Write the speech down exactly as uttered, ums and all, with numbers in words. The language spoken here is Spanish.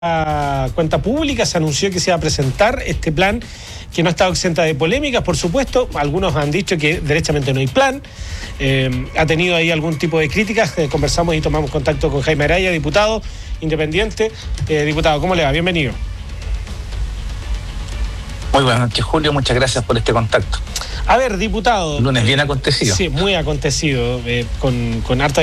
cuenta pública se anunció que se iba a presentar este plan que no ha estado exenta de polémicas, por supuesto. Algunos han dicho que derechamente no hay plan. Eh, ha tenido ahí algún tipo de críticas. Eh, conversamos y tomamos contacto con Jaime Araya, diputado independiente. Eh, diputado, ¿cómo le va? Bienvenido. Muy buenas noches, Julio. Muchas gracias por este contacto. A ver, diputado. Lunes bien acontecido. Sí, muy acontecido, eh, con, con harta